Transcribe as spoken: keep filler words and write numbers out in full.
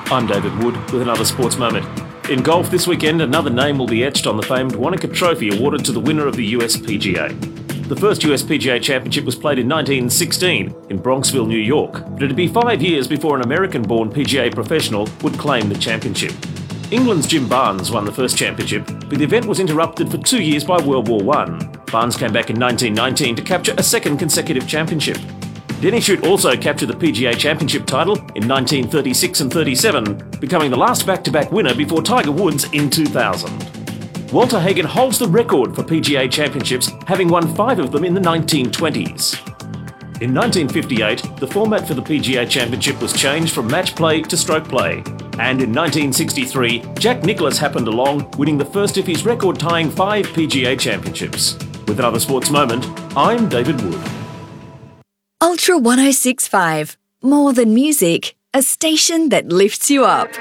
I'm David Wood with another sports moment. In golf this weekend, another name will be etched on the famed Wanaka Trophy awarded to the winner of the U S P G A. The first U S P G A Championship was played in nineteen sixteen in Bronxville, New York, but it'd be five years before an American-born P G A professional would claim the championship. England's Jim Barnes won the first championship, but the event was interrupted for two years by World War One. Barnes came back in nineteen nineteen to capture a second consecutive championship. Denny Shute also captured the P G A Championship title in nineteen thirty-six and thirty-seven, becoming the last back-to-back winner before Tiger Woods in two thousand. Walter Hagen holds the record for P G A Championships, having won five of them in the nineteen twenties. In nineteen fifty-eight, the format for the P G A Championship was changed from match play to stroke play. And in nineteen sixty-three, Jack Nicklaus happened along, winning the first of his record-tying five P G A Championships. With another sports moment, I'm David Wood. Ultra one oh six point five. More than music, a station that lifts you up.